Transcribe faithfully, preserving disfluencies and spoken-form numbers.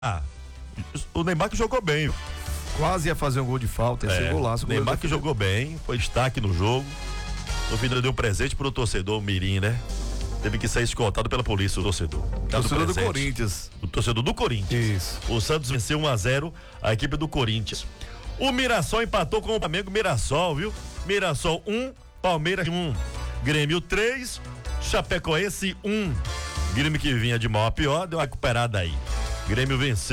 Ah, o Neymar que jogou bem. Quase ia fazer um gol de falta, esse É, golaço. o Neymar que jogou bem, foi destaque no jogo. No fim ele deu um presente pro torcedor, o Mirim, né? Teve que sair escoltado pela polícia, o torcedor. Torcedor do Corinthians. O torcedor do Corinthians. Isso. O Santos venceu um a zero a equipe do Corinthians. O Mirassol empatou com o Flamengo. Mirassol, viu? Mirassol um, Palmeiras um. Grêmio três, Chapecoense um. Grêmio que vinha de mal a pior, deu uma recuperada aí. Grêmio venceu.